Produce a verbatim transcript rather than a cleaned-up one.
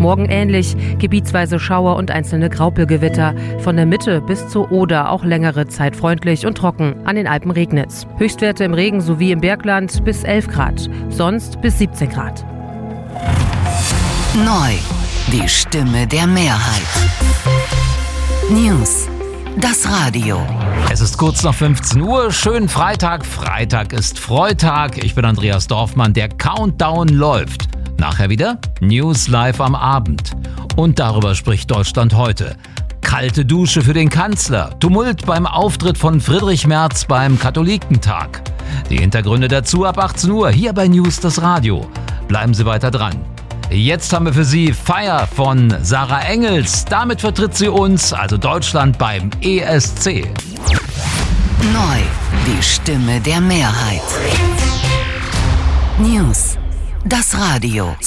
Morgen ähnlich, gebietsweise Schauer und einzelne Graupelgewitter. Von der Mitte bis zur Oder auch längere Zeit freundlich und trocken. An den Alpen regnet's. Höchstwerte im Regen sowie im Bergland bis elf Grad, sonst bis siebzehn Grad. Neu, die Stimme der Mehrheit. News, das Radio. Es ist kurz nach fünfzehn Uhr, schönen Freitag. Freitag ist Freitag. Ich bin Andreas Dorfmann, der Countdown läuft. Nachher wieder News live am Abend. Und darüber spricht Deutschland heute. Kalte Dusche für den Kanzler. Tumult beim Auftritt von Friedrich Merz beim Katholikentag. Die Hintergründe dazu ab achtzehn Uhr hier bei News das Radio. Bleiben Sie weiter dran. Jetzt haben wir für Sie Fire von Sarah Engels. Damit vertritt sie uns, also Deutschland, beim E S C. Neu, die Stimme der Mehrheit. News, das Radio.